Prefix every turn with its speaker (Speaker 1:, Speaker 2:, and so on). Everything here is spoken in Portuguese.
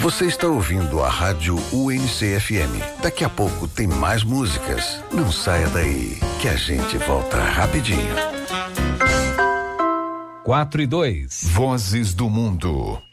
Speaker 1: Você está ouvindo a Rádio UNC-FM. Daqui a pouco tem mais músicas. Não saia daí, que a gente volta rapidinho.
Speaker 2: 4:02.
Speaker 3: Vozes do Mundo.